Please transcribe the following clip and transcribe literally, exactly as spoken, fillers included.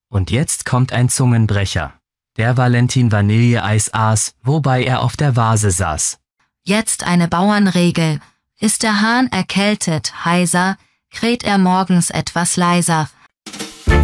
Und jetzt kommt ein Zungenbrecher. Der Valentin Vanilleeis aß, wobei er auf der Vase saß. Jetzt eine Bauernregel. Ist der Hahn erkältet, heiser, kräht er morgens etwas leiser.